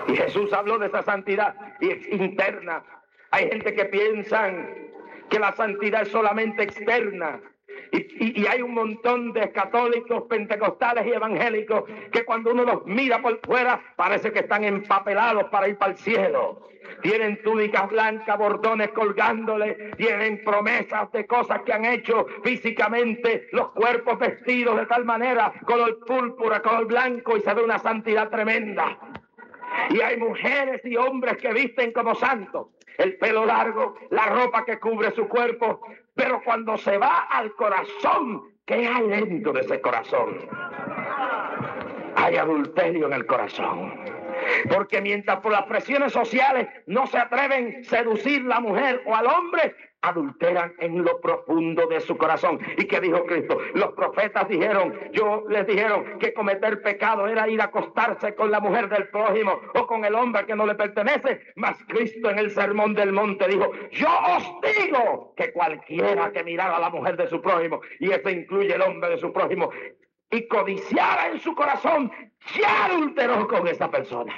Y Jesús habló de esa santidad y es interna. Hay gente que piensan que la santidad es solamente externa. Y hay un montón de católicos, pentecostales y evangélicos que cuando uno los mira por fuera parece que están empapelados para ir para el cielo. Tienen túnicas blancas, bordones colgándole, tienen promesas de cosas que han hecho físicamente, los cuerpos vestidos de tal manera, color púrpura, color blanco, y se ve una santidad tremenda. Y hay mujeres y hombres que visten como santos, el pelo largo, la ropa que cubre su cuerpo, pero cuando se va al corazón, ¿qué hay dentro de ese corazón? Hay adulterio en el corazón. Porque mientras por las presiones sociales no se atreven a seducir la mujer o al hombre, adulteran en lo profundo de su corazón. ¿Y qué dijo Cristo? Los profetas les dijeron que cometer pecado era ir a acostarse con la mujer del prójimo o con el hombre que no le pertenece. Mas Cristo en el Sermón del Monte dijo: yo os digo que cualquiera que mirara a la mujer de su prójimo, y eso incluye el hombre de su prójimo, y codiciara en su corazón, ya adulteró con esa persona.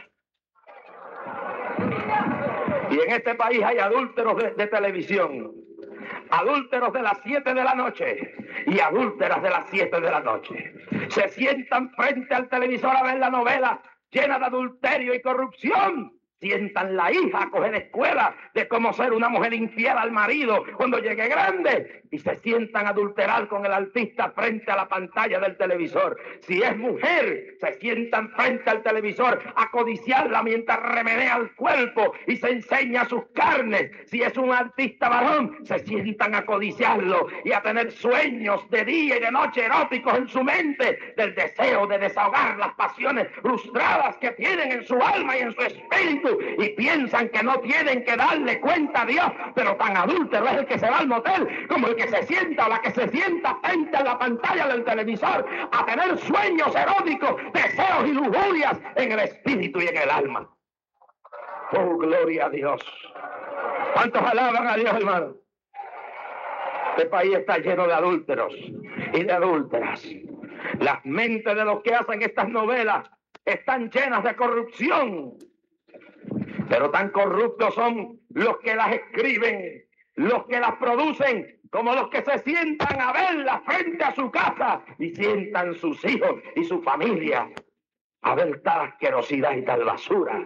Y en este país hay adúlteros de televisión, adúlteros de las 7 de la noche y adúlteras de las 7 de la noche. Se sientan frente al televisor a ver la novela llena de adulterio y corrupción. Sientan la hija a coger escuela de cómo ser una mujer infiel al marido cuando llegue grande, y se sientan a adulterar con el artista frente a la pantalla del televisor. Si es mujer, se sientan frente al televisor a codiciarla mientras remenea el cuerpo y se enseña sus carnes. Si es un artista varón, se sientan a codiciarlo y a tener sueños de día y de noche eróticos en su mente, del deseo de desahogar las pasiones frustradas que tienen en su alma y en su espíritu, y piensan que no tienen que darle cuenta a Dios. Pero tan adúltero es el que se va al motel como el que se sienta o la que se sienta frente a la pantalla del televisor a tener sueños eróticos, deseos y lujurias en el espíritu y en el alma. Oh, gloria a Dios. ¿Cuántos alaban a Dios, hermano? Este país está lleno de adúlteros y de adúlteras. Las mentes de los que hacen estas novelas están llenas de corrupción. Pero tan corruptos son los que las escriben, los que las producen, como los que se sientan a verlas frente a su casa y sientan sus hijos y su familia a ver tal asquerosidad y tal basura.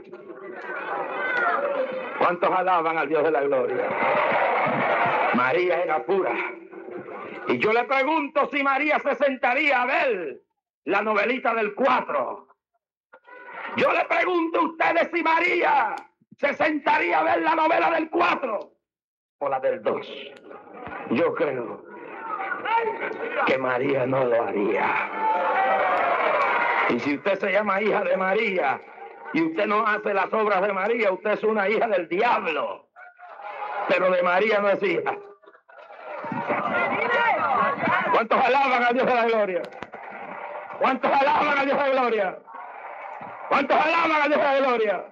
¿Cuántos alaban al Dios de la gloria? María era pura. Y yo le pregunto si María se sentaría a ver la novelita del 4. Yo le pregunto a ustedes si María se sentaría a ver la novela del 4 o la del 2. Yo creo que María no lo haría. Y si usted se llama hija de María y usted no hace las obras de María, usted es una hija del diablo. Pero de María no es hija. ¿Cuántos alaban a Dios de la gloria? ¿Cuántos alaban a Dios de la gloria? ¿Cuántos alaban a Dios de la gloria?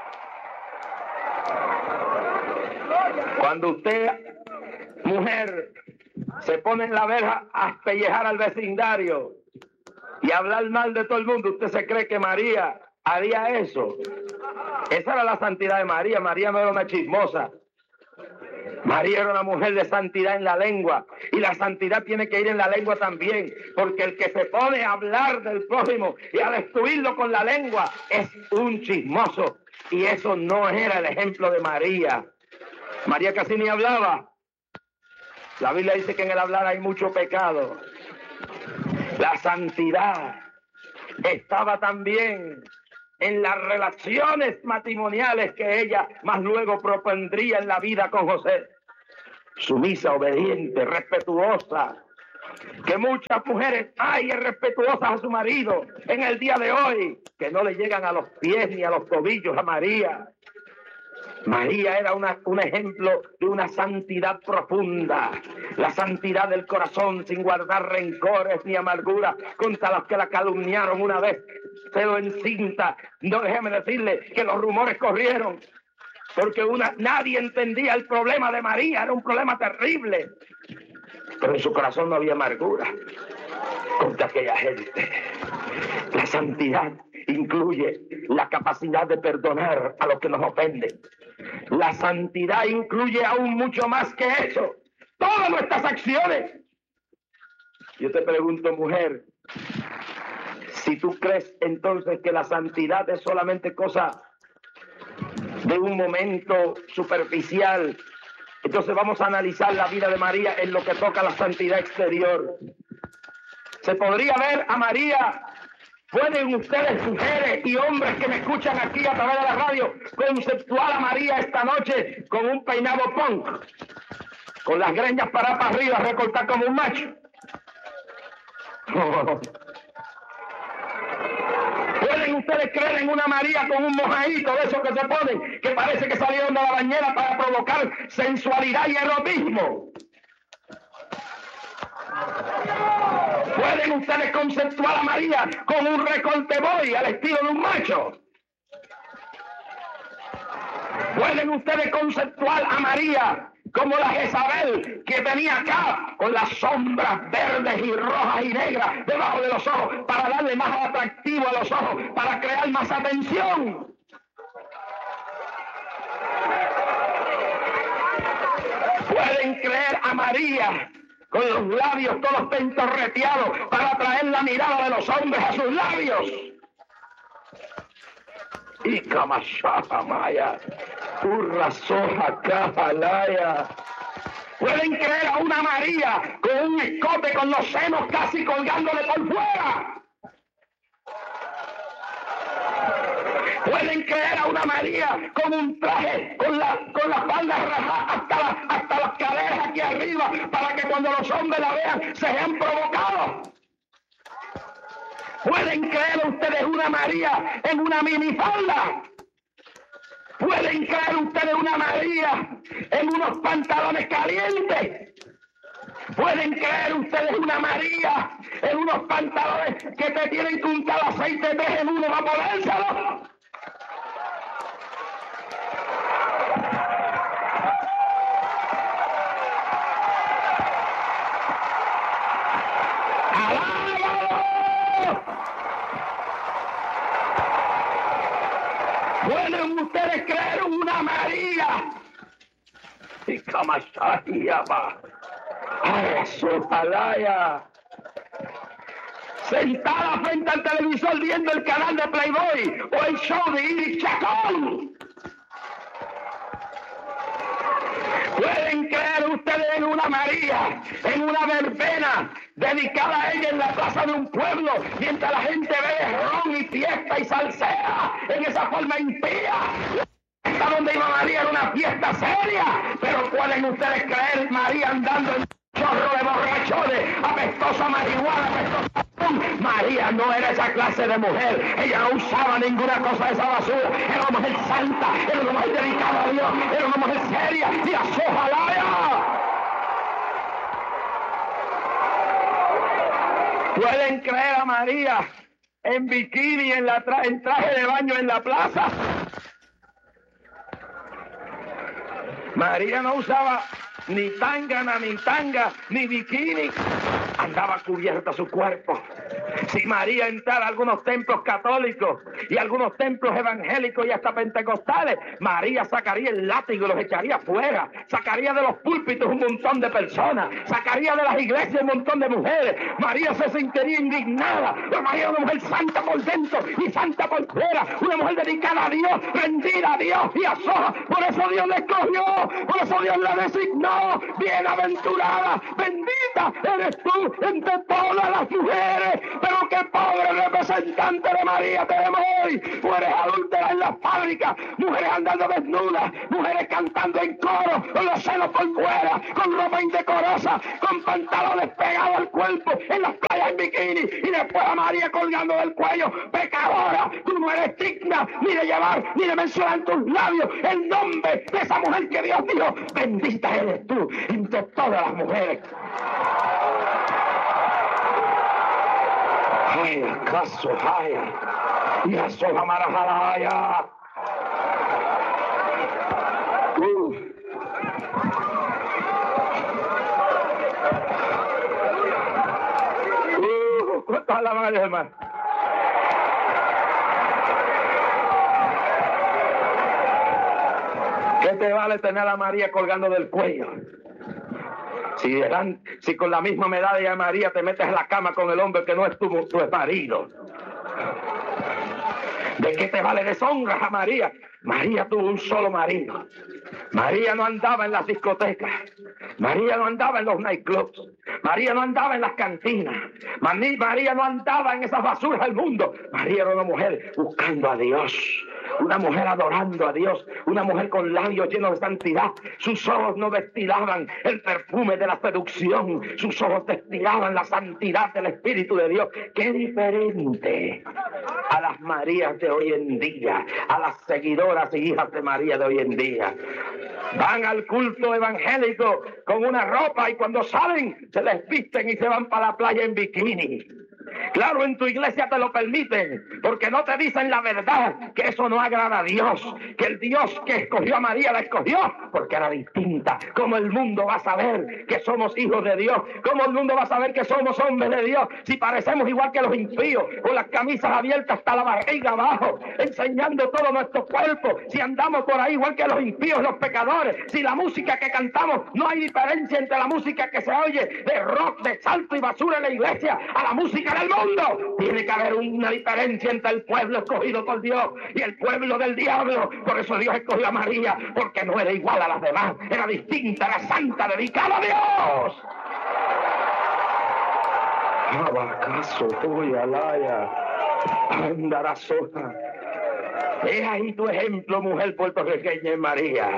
Cuando usted, mujer, se pone en la verja a espellejar al vecindario y a hablar mal de todo el mundo, ¿usted se cree que María haría eso? Esa era la santidad de María. María no era una chismosa. María era una mujer de santidad en la lengua, y la santidad tiene que ir en la lengua también, porque el que se pone a hablar del prójimo y a destruirlo con la lengua es un chismoso, y eso no era el ejemplo de María. María casi ni hablaba. La Biblia dice que en el hablar hay mucho pecado. La santidad estaba también en las relaciones matrimoniales que ella más luego propondría en la vida con José. Sumisa, obediente, respetuosa. Que muchas mujeres hay respetuosas a su marido en el día de hoy, que no le llegan a los pies ni a los tobillos a María. María era un ejemplo de una santidad profunda, la santidad del corazón, sin guardar rencores ni amargura contra los que la calumniaron una vez. Quedó encinta. No, déjeme decirle que los rumores corrieron, porque nadie entendía el problema de María, era un problema terrible, pero en su corazón no había amargura contra aquella gente. La santidad incluye la capacidad de perdonar a los que nos ofenden. La santidad incluye aún mucho más que eso. Todas nuestras acciones. Yo te pregunto, mujer, si tú crees entonces que la santidad es solamente cosa de un momento superficial, entonces vamos a analizar la vida de María en lo que toca a la santidad exterior. Se podría ver a María, pueden ustedes, mujeres y hombres que me escuchan aquí a través de la radio, conceptuar a María esta noche con un peinado punk, con las greñas para arriba, recortar como un macho. ¿Pueden ustedes creer en una María con un mojadito de esos que se ponen, que parece que salieron de la bañera para provocar sensualidad y erotismo? ¿Pueden ustedes conceptuar a María con un recorte boy al estilo de un macho? ¿Pueden ustedes conceptuar a María como la Jezabel que tenía acá con las sombras verdes y rojas y negras debajo de los ojos para darle más atractivo a los ojos, para crear más atención? ¿Pueden creer a María con los labios todos pentorreteados para atraer la mirada de los hombres a sus labios? Y Kamashahamaya, Urrasoja Kajalaya. ¿Pueden creer a una María con un escote con los senos casi colgándole por fuera? ¿Pueden creer a una María con un traje con la falda rajada hasta las caderas aquí arriba para que cuando los hombres la vean se vean provocados? ¿Pueden creer ustedes una María en una minifalda? ¿Pueden creer ustedes una María en unos pantalones calientes? ¿Pueden creer ustedes una María en unos pantalones que te tienen que untar aceite 3 en 1 para ponérselo? ¿Pueden ustedes creer una María? Y Kamashayaba, Arasojalaya, sentada frente al televisor viendo el canal de Playboy o el show de Iris Chacón? ¿Pueden creer ustedes en una María, en una verbena dedicada a ella en la plaza de un pueblo, mientras la gente bebe ron y fiesta y salsea en esa forma impía? Esta donde iba María era una fiesta seria, pero ¿pueden ustedes creer María andando en chorro de borrachones, apestosa marihuana, apestosa? María no era esa clase de mujer, ella no usaba ninguna cosa de esa basura, era una mujer santa, era una mujer dedicada a Dios, era una mujer seria y a Sojalaya. ¿Pueden creer a María en bikini, en traje de baño en la plaza? María no usaba ni tangana, ni bikini, andaba cubierta su cuerpo. Si María entrara a algunos templos católicos y algunos templos evangélicos y hasta pentecostales, María sacaría el látigo y los echaría fuera, sacaría de los púlpitos un montón de personas, sacaría de las iglesias un montón de mujeres. María se sentiría indignada, pero María era una mujer santa por dentro y santa por fuera, una mujer dedicada a Dios, rendida a Dios y a Soja. Por eso Dios la escogió, por eso Dios la designó. Bienaventurada, bendita eres tú entre todas las mujeres, pero qué pobre representante de María tenemos hoy. Mujeres adúlteras en las fábricas, mujeres andando desnudas, mujeres cantando en coro, con los senos por fuera, con ropa indecorosa, con pantalones pegados al cuerpo, en las playas en bikini, y después a María colgando del cuello. Pecadora, tú no eres digna ni de llevar, ni de mencionar en tus labios el nombre de esa mujer que Dios dijo, bendita eres tú entre todas las mujeres. Ay, acaso, ay, y aso Marajalaya. ¿Cuántas alabanzas, hermano? te vale tener a María colgando del cuello? Si con la misma medalla de María te metes en la cama con el hombre que no es tu marido, ¿de qué te vale deshonras a María? María tuvo un solo marido. María no andaba en las discotecas. María no andaba en los nightclubs. María no andaba en las cantinas. María no andaba en esas basuras del mundo. María era una mujer buscando a Dios. Una mujer adorando a Dios, una mujer con labios llenos de santidad. Sus ojos no destilaban el perfume de la seducción, sus ojos destilaban la santidad del Espíritu de Dios. ¡Qué diferente a las Marías de hoy en día, a las seguidoras y hijas de María de hoy en día! Van al culto evangélico con una ropa y cuando salen se les visten y se van para la playa en bikini. Claro, en tu iglesia te lo permiten, porque no te dicen la verdad, que eso no agrada a Dios, que el Dios que escogió a María la escogió porque era distinta. ¿Cómo el mundo va a saber que somos hijos de Dios? ¿Cómo el mundo va a saber que somos hombres de Dios si parecemos igual que los impíos, con las camisas abiertas hasta la barriga abajo, enseñando todo nuestro cuerpo? Si andamos por ahí igual que los impíos, los pecadores, si la música que cantamos, no hay diferencia entre la música que se oye de rock, de salto y basura en la iglesia, a la música del mundo. Tiene que haber una diferencia entre el pueblo escogido por Dios y el pueblo del diablo. Por eso Dios escogió a María, porque no era igual a las demás, era distinta, era santa, dedicada a Dios. Abacaso, tuya, laya, andará soja. Es ahí tu ejemplo, mujer puertorriqueña en María.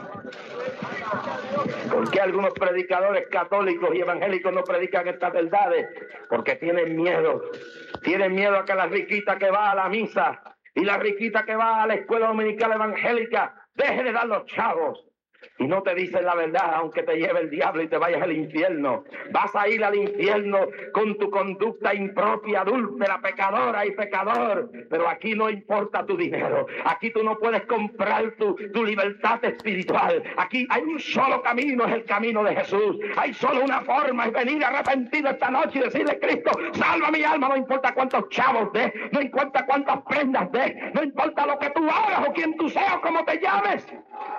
¿Por qué algunos predicadores católicos y evangélicos no predican estas verdades? Porque tienen miedo. Tienen miedo a que la riquita que va a la misa y la riquita que va a la escuela dominical evangélica deje de dar los chavos. Y no te dicen la verdad, aunque te lleve el diablo y te vayas al infierno. Vas a ir al infierno con tu conducta impropia, adúltera, pecadora y pecador. Pero aquí no importa tu dinero. Aquí tú no puedes comprar tu libertad espiritual. Aquí hay un solo camino, es el camino de Jesús. Hay solo una forma, es venir arrepentido esta noche y decirle: Cristo, salva mi alma. No importa cuántos chavos des, no importa cuántas prendas des, no importa lo que tú hagas o quién tú seas o cómo te llames.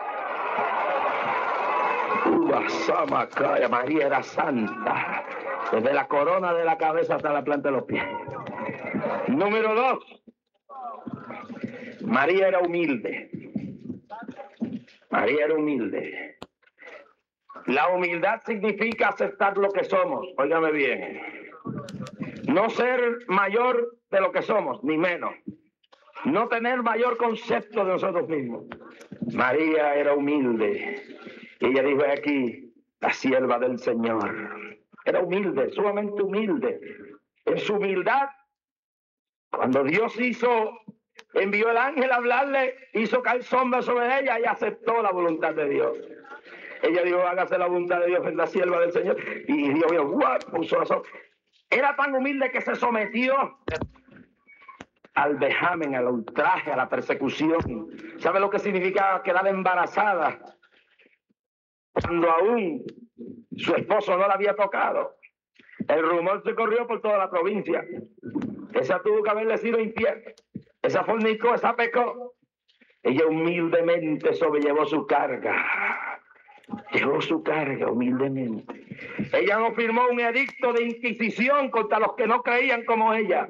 María era santa, desde la corona de la cabeza hasta la planta de los pies. Número 2, María era humilde. María era humilde. La humildad significa aceptar lo que somos. Óigame bien. No ser mayor de lo que somos, ni menos. No tener mayor concepto de nosotros mismos. María era humilde. Y ella dijo aquí, la sierva del Señor. Era humilde, sumamente humilde. En su humildad, cuando Dios envió el ángel a hablarle, hizo caer sombra sobre ella y aceptó la voluntad de Dios. Ella dijo: hágase la voluntad de Dios en la sierva del Señor. Y Dios dijo: ¡guau! Puso la sombra. Era tan humilde que se sometió al vejamen, al ultraje, a la persecución. ¿Sabe lo que significa quedar embarazada cuando aún su esposo no la había tocado? El rumor se corrió por toda la provincia. Esa tuvo que haberle sido infiel. Esa fornicó, esa pecó. Ella humildemente sobrellevó su carga. Llevó su carga humildemente. Ella no firmó un edicto de inquisición contra los que no creían como ella.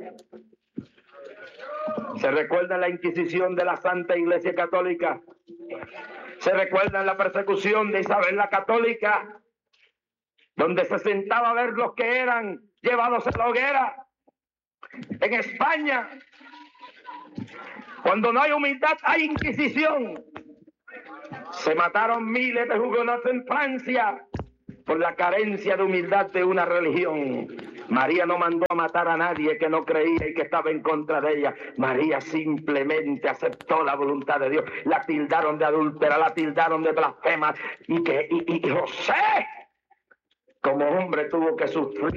¿Se recuerda la Inquisición de la Santa Iglesia Católica? ¿Se recuerdan la persecución de Isabel la Católica? Donde se sentaba a ver los que eran llevados a la hoguera. En España, cuando no hay humildad, hay inquisición. Se mataron miles de hugonotes en Francia por la carencia de humildad de una religión. María no mandó a matar a nadie que no creía y que estaba en contra de ella. María simplemente aceptó la voluntad de Dios. La tildaron de adúltera, la tildaron de blasfema. Y José, como hombre, tuvo que sufrir